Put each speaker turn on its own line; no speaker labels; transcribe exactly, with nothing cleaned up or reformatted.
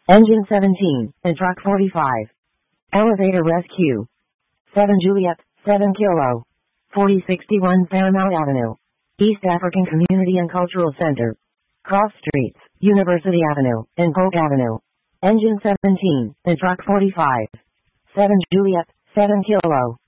Engine seventeen, and truck forty-five. Elevator rescue. seven Juliet, seven Kilo. forty sixty-one Paramount Avenue. East African Community and Cultural Center. Cross Streets, University Avenue, and Polk Avenue. Engine seventeen, and truck forty-five. seven Juliet, seven Kilo.